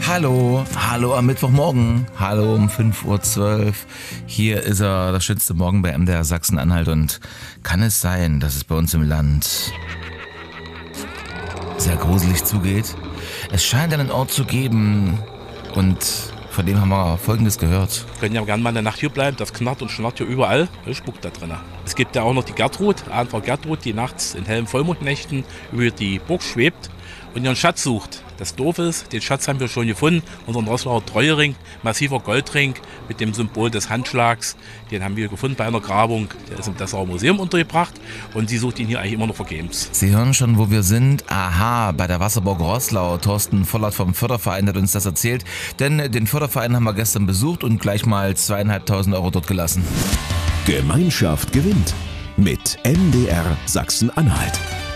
Hallo, hallo am Mittwochmorgen, hallo um 5:12 Uhr. Hier ist er, das schönste Morgen bei MDR Sachsen-Anhalt. Und kann es sein, dass es bei uns im Land sehr gruselig zugeht? Es scheint einen Ort zu geben und von dem haben wir Folgendes gehört. Wir können ja gerne mal eine Nacht hier bleiben, das knarrt und schnarrt hier überall, es spuckt da drin. Es gibt ja auch noch die Gertrud, Frau Gertrud, die nachts in hellen Vollmondnächten über die Burg schwebt und ihren Schatz sucht. Das Doof ist, den Schatz haben wir schon gefunden, unseren Roßlauer Treuering, massiver Goldring mit dem Symbol des Handschlags. Den haben wir gefunden bei einer Grabung, der ist im Dessauer Museum untergebracht und sie sucht ihn hier eigentlich immer noch vergebens. Sie hören schon, wo wir sind. Aha, bei der Wasserburg Roßlau. Thorsten Vollert vom Förderverein hat uns das erzählt. Denn den Förderverein haben wir gestern besucht und gleich mal 2.500 Euro dort gelassen. Gemeinschaft gewinnt mit MDR Sachsen-Anhalt.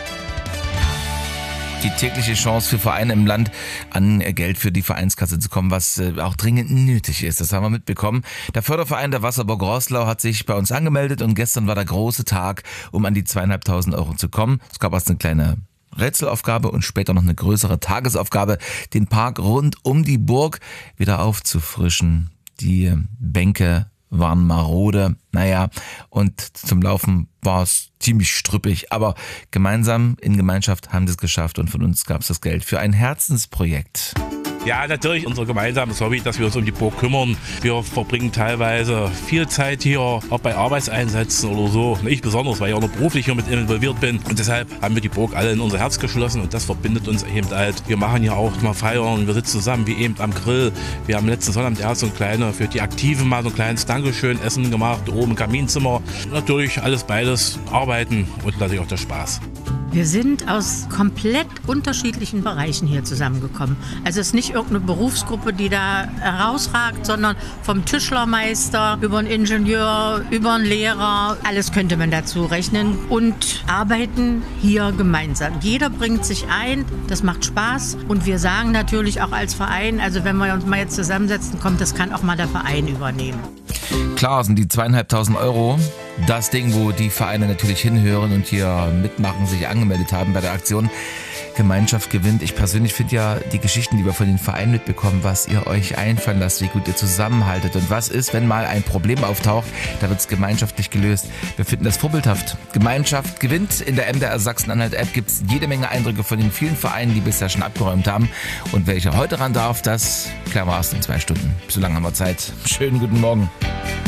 Die tägliche Chance für Vereine im Land, an Geld für die Vereinskasse zu kommen, was auch dringend nötig ist. Das haben wir mitbekommen. Der Förderverein der Wasserburg Roßlau hat sich bei uns angemeldet und gestern war der große Tag, um an die 2.500 Euro zu kommen. Es gab erst eine kleine Rätselaufgabe und später noch eine größere Tagesaufgabe, den Park rund um die Burg wieder aufzufrischen. Die Bänke waren marode, und zum Laufen war es ziemlich strüppig, aber gemeinsam in Gemeinschaft haben wir es geschafft und von uns gab es das Geld für ein Herzensprojekt. Ja, natürlich unser gemeinsames Hobby, dass wir uns um die Burg kümmern. Wir verbringen teilweise viel Zeit hier, auch bei Arbeitseinsätzen oder so. Ich besonders, weil ich auch noch beruflich hier mit involviert bin. Und deshalb haben wir die Burg alle in unser Herz geschlossen und das verbindet uns eben halt. Wir machen hier auch mal Feiern, wir sitzen zusammen wie eben am Grill. Wir haben letzten Sonntag erst so ein kleines, für die Aktiven mal so ein kleines Dankeschön Essen gemacht, oben im Kaminzimmer. Natürlich alles beides, Arbeiten und natürlich auch der Spaß. Wir sind aus komplett unterschiedlichen Bereichen hier zusammengekommen. Also es ist nicht irgendeine Berufsgruppe, die da herausragt, sondern vom Tischlermeister über einen Ingenieur, über einen Lehrer, alles könnte man dazu rechnen und arbeiten hier gemeinsam. Jeder bringt sich ein, das macht Spaß und wir sagen natürlich auch als Verein, also wenn wir uns mal jetzt zusammensetzen, das kann auch mal der Verein übernehmen. Klar sind die 2.500 Euro das Ding, wo die Vereine natürlich hinhören und hier mitmachen, sich angemeldet haben bei der Aktion Gemeinschaft gewinnt. Ich persönlich finde ja die Geschichten, die wir von den Vereinen mitbekommen, was ihr euch einfallen lasst, wie gut ihr zusammenhaltet und was ist, wenn mal ein Problem auftaucht, da wird es gemeinschaftlich gelöst. Wir finden das vorbildhaft. Gemeinschaft gewinnt. In der MDR Sachsen-Anhalt App gibt es jede Menge Eindrücke von den vielen Vereinen, die bisher schon abgeräumt haben. Und welcher heute ran darf, das klären wir erst in 2 Stunden. So lange haben wir Zeit. Schönen guten Morgen.